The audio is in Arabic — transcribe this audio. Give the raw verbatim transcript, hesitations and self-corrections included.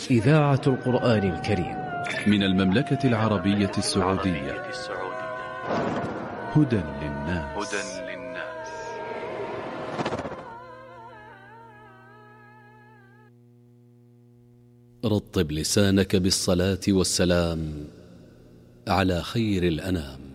إذاعة القرآن الكريم من المملكة العربية السعودية. هدى للناس. رطب لسانك بالصلاة والسلام على خير الأنام.